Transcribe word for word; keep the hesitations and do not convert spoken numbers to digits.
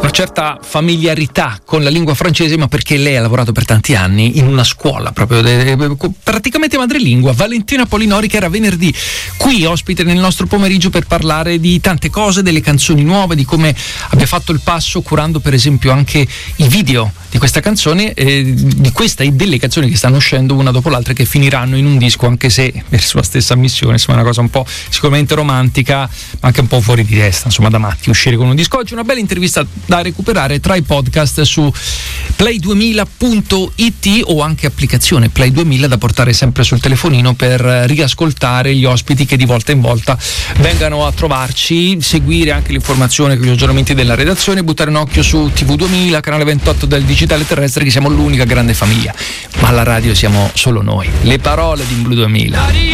una certa familiarità con la lingua francese, ma perché lei ha lavorato per tanti anni in una scuola proprio de, de, praticamente madrelingua. Valentina Polinori, che era venerdì qui ospite nel nostro pomeriggio per parlare di tante cose, delle canzoni nuove, di come abbia fatto il passo curando per esempio anche i video di questa canzone, eh, di questa e delle canzoni che stanno uscendo una dopo l'altra, che finiranno in un disco, anche se per sua stessa ammissione, insomma, è una cosa un po' sicuramente romantica, ma anche un po' fuori di testa, insomma, da matti uscire con un disco. Oggi una bella intervista da recuperare tra i podcast su play duemila punto it o anche applicazione Play duemila da portare sempre sul telefonino per riascoltare gli ospiti che di volta in volta vengano a trovarci, seguire anche l'informazione con gli aggiornamenti della redazione, buttare un occhio su T V duemila, canale ventotto del digitale terrestre, che siamo l'unica grande famiglia, ma alla radio siamo solo noi. Le parole di Blu duemila.